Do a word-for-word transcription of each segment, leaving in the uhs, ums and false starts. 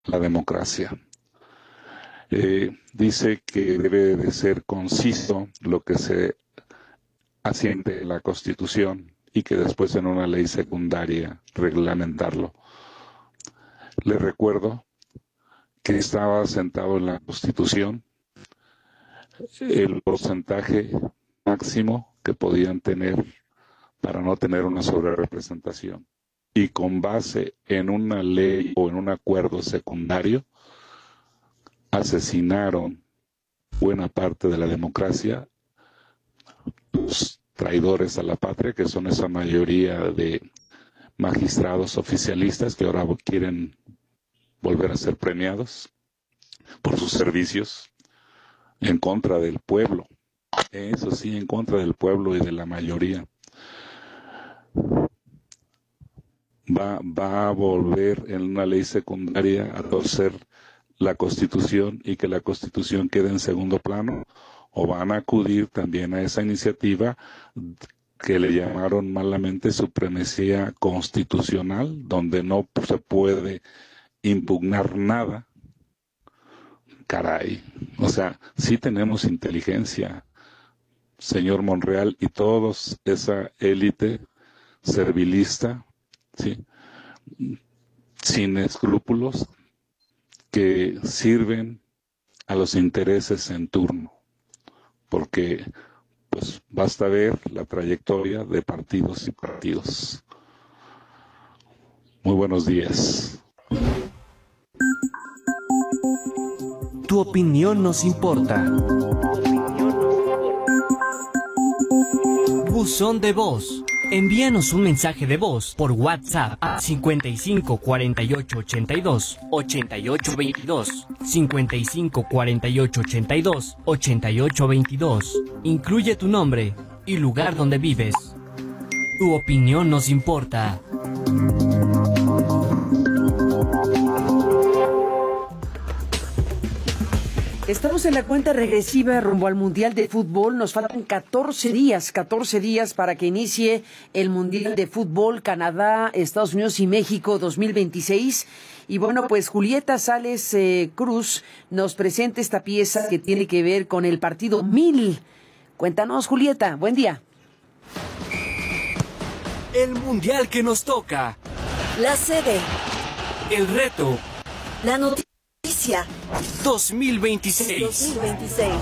la democracia. Eh, dice que debe de ser conciso lo que se asiente en la Constitución y que después en una ley secundaria reglamentarlo. Le recuerdo que estaba sentado en la Constitución el porcentaje máximo que podían tener para no tener una sobrerepresentación. Y con base en una ley o en un acuerdo secundario, asesinaron buena parte de la democracia, los traidores a la patria, que son esa mayoría de magistrados oficialistas que ahora quieren volver a ser premiados por sus servicios en contra del pueblo. Eso sí, en contra del pueblo y de la mayoría. Va, va a volver en una ley secundaria a torcer la Constitución y que la Constitución quede en segundo plano, o van a acudir también a esa iniciativa que le llamaron malamente supremacía constitucional, donde no se puede impugnar nada. Caray, o sea, sí tenemos inteligencia, señor Monreal, y todos esa élite servilista, ¿sí?, sin escrúpulos, que sirven a los intereses en turno, porque pues basta ver la trayectoria de partidos y partidos. Muy buenos días. Tu opinión nos importa. Buzón de voz. Envíanos un mensaje de voz por WhatsApp a cincuenta y cinco cuarenta y ocho ochenta y dos ochenta y ocho veintidós, cincuenta y cinco cuarenta y ocho ochenta y dos ochenta y ocho veintidós. Incluye tu nombre y lugar donde vives. Tu opinión nos importa. Estamos en la cuenta regresiva rumbo al Mundial de Fútbol. Nos faltan catorce días, catorce días para que inicie el Mundial de Fútbol Canadá, Estados Unidos y México dos mil veintiséis. Y bueno, pues Julieta Sales eh, Cruz nos presenta esta pieza que tiene que ver con el partido mil. Cuéntanos, Julieta, buen día. El Mundial que nos toca. La sede. El reto. La noticia. dos mil veintiséis. dos mil veintiséis.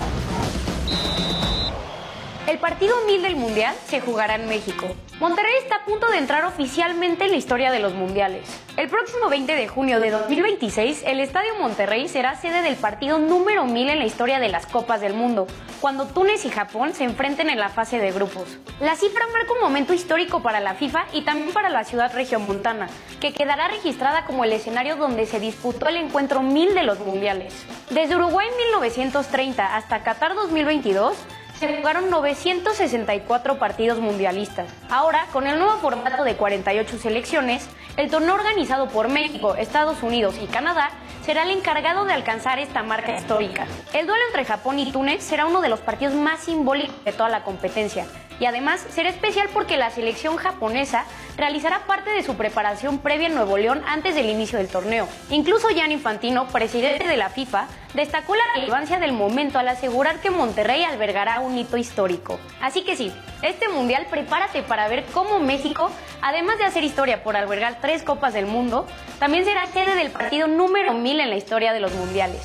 El partido mil del Mundial se jugará en México. Monterrey está a punto de entrar oficialmente en la historia de los mundiales. El próximo veinte de junio de dos mil veintiséis, el Estadio Monterrey será sede del partido número mil en la historia de las Copas del Mundo, cuando Túnez y Japón se enfrenten en la fase de grupos. La cifra marca un momento histórico para la FIFA y también para la ciudad regiomontana, que quedará registrada como el escenario donde se disputó el encuentro mil de los mundiales. Desde Uruguay en mil novecientos treinta hasta Qatar dos mil veintidós, se jugaron novecientos sesenta y cuatro partidos mundialistas. Ahora, con el nuevo formato de cuarenta y ocho selecciones, el torneo organizado por México, Estados Unidos y Canadá será el encargado de alcanzar esta marca histórica. El duelo entre Japón y Túnez será uno de los partidos más simbólicos de toda la competencia. Y además será especial porque la selección japonesa realizará parte de su preparación previa en Nuevo León antes del inicio del torneo. Incluso Gianni Infantino, presidente de la FIFA, destacó la relevancia del momento al asegurar que Monterrey albergará un hito histórico. Así que sí, este mundial prepárate para ver cómo México, además de hacer historia por albergar tres Copas del Mundo, también será sede del partido número mil en la historia de los mundiales.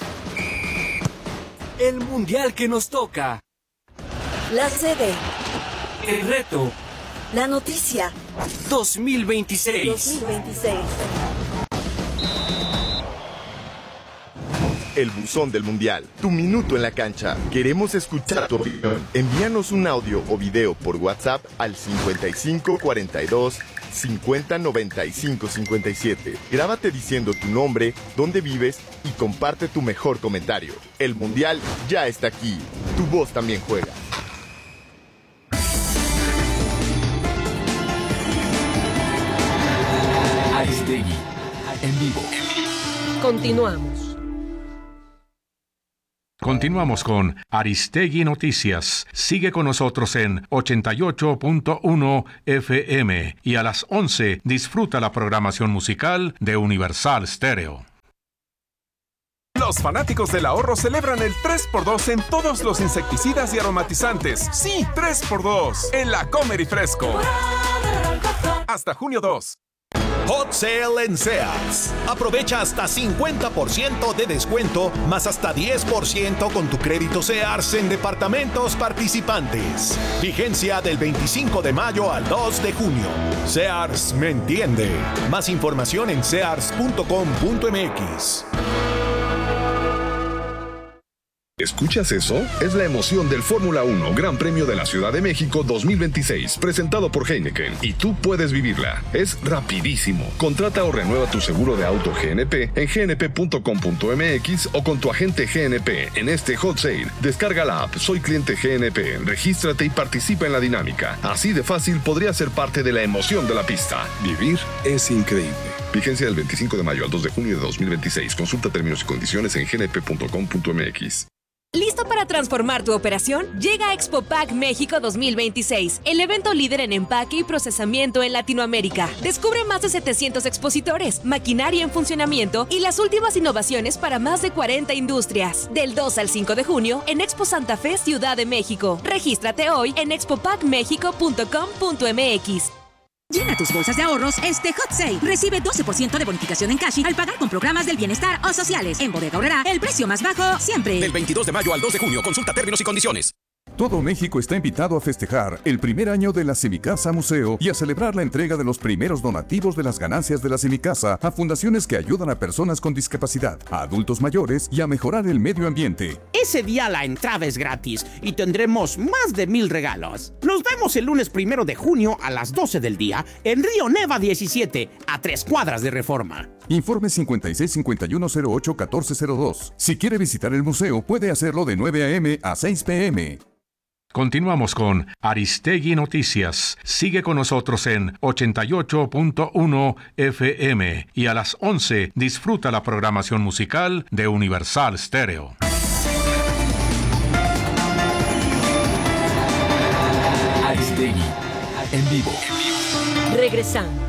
El mundial que nos toca. La sede. El reto. La noticia. dos mil veintiséis. dos mil veintiséis. El buzón del mundial. Tu minuto en la cancha. Queremos escuchar tu opinión. Envíanos un audio o video por WhatsApp al cincuenta y cinco cuarenta y dos cincuenta noventa y cinco cincuenta y siete. Grábate diciendo tu nombre, dónde vives y comparte tu mejor comentario. El mundial ya está aquí. Tu voz también juega. Aristegui, en vivo. Continuamos. Continuamos con Aristegui Noticias. Sigue con nosotros en ochenta y ocho punto uno F M y a las once disfruta la programación musical de Universal Stereo. Los fanáticos del ahorro celebran el tres por dos en todos los insecticidas y aromatizantes. Sí, tres por dos en La Comer y Fresco. Hasta junio dos. Hot Sale en Sears. Aprovecha hasta cincuenta por ciento de descuento, más hasta diez por ciento con tu crédito Sears en departamentos participantes. Vigencia del veinticinco de mayo al dos de junio. Sears me entiende. Más información en sears punto com punto m x. ¿Escuchas eso? Es la emoción del Fórmula uno Gran Premio de la Ciudad de México dos mil veintiséis, presentado por Heineken, y tú puedes vivirla. Es rapidísimo. Contrata o renueva tu seguro de auto G N P en g n p punto com punto m x o con tu agente G N P en este hot sale. Descarga la app Soy Cliente G N P, regístrate y participa en la dinámica. Así de fácil podrías ser parte de la emoción de la pista. Vivir es increíble. Vigencia del veinticinco de mayo al dos de junio de dos mil veintiséis. Consulta términos y condiciones en g n p punto com punto m x. ¿Listo para transformar tu operación? Llega Expo Pack México dos mil veintiséis, el evento líder en empaque y procesamiento en Latinoamérica. Descubre más de setecientos expositores, maquinaria en funcionamiento y las últimas innovaciones para más de cuarenta industrias. Del dos al cinco de junio en Expo Santa Fe, Ciudad de México. Regístrate hoy en expo pack mexico punto com punto m x. Llena tus bolsas de ahorros este Hot Sale. Recibe doce por ciento de bonificación en cash al pagar con programas del bienestar o sociales. En Bodega Aurrerá, el precio más bajo siempre. Del veintidós de mayo al dos de junio. Consulta términos y condiciones. Todo México está invitado a festejar el primer año de la Semicasa Museo y a celebrar la entrega de los primeros donativos de las ganancias de la Semicasa a fundaciones que ayudan a personas con discapacidad, a adultos mayores y a mejorar el medio ambiente. Ese día la entrada es gratis y tendremos más de mil regalos. Nos vemos el lunes primero de junio a las doce del día en Río Neva diecisiete, a tres cuadras de Reforma. Informe cincuenta y seis cincuenta y uno cero ocho catorce cero dos. Si quiere visitar el museo, puede hacerlo de nueve a eme a seis pe eme. Continuamos con Aristegui Noticias. Sigue con nosotros en ochenta y ocho punto uno efe eme y a las once disfruta la programación musical de Universal Stereo. Aristegui, en vivo. Regresamos.